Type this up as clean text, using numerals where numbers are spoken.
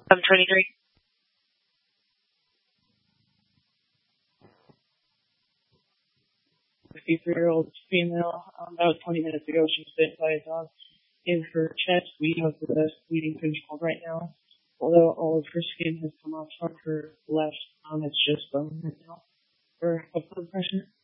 I'm 23. 53-year-old female. About 20 minutes ago, she was bitten by a dog in her chest. We have the bleeding control right now. Although all of her skin has come off from her left, it's just bone right now for a blood pressure.